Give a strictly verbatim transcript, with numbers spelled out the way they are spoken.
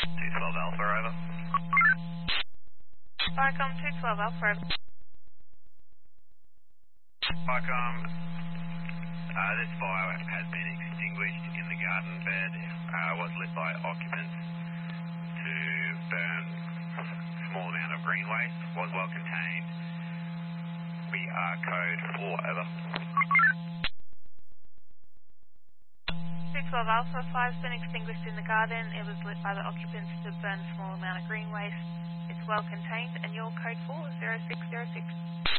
two twelve Alpha, over. Vicom two twelve Alpha, over. Vicom, uh, this fire has been extinguished in the garden bed. Uh, was lit by occupants to burn a small amount of green waste. Was well contained. We are code four, over. two twelve Alpha, fire's been extinguished in the garden. It was lit by the occupants to burn a small amount of green waste. It's well contained, and your code four is zero six zero six.